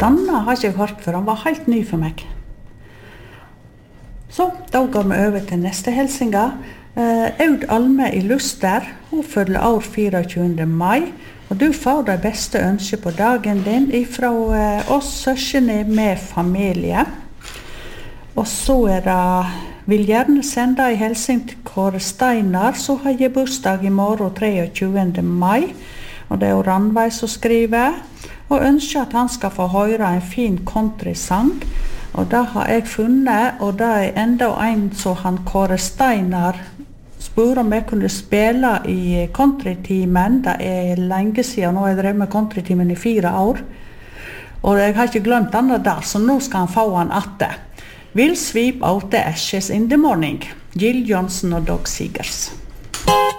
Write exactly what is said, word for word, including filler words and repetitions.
Danna har ikke jeg hørt før, han var helt ny for meg. Så, da går vi over til neste helsinga. Uh, Aud Alme i Luster, hun følger år fireogtjuende mai, og du får det beste ønske på dagen din ifra uh, oss søskene med familie. Og så er det, vil gjerne sende en hilsen til Kåre Steinar, så har jeg bursdag i morgen treogtjuende mai, og det er Randveig som skriver, og ønsker at han skal få høre en fin countrysang, og det har jeg funnet, og det er enda en som han Kåre Steinar spør om jeg kunne spille i countrytimen. Det er lenge siden, nå har jeg drevet med countrytimen i fire år, og jeg har ikke glemt han der, så nå skal han få han atte. We'll sweep out the ashes in the morning. Jill Johnson og Doug Seegers.